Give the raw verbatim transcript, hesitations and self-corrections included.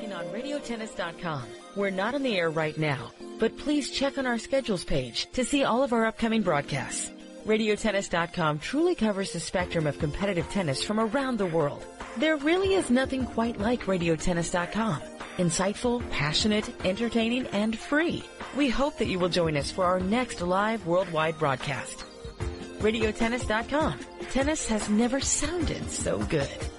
broadcasting on radio tennis dot com. We're not on the air right now, but please check on our schedules page to see all of our upcoming broadcasts. radio tennis dot com truly covers the spectrum of competitive tennis from around the world. There really is nothing quite like radio tennis dot com. Insightful, passionate, entertaining, and free. We hope that you will join us for our next live worldwide broadcast. radio tennis dot com. Tennis has never sounded so good.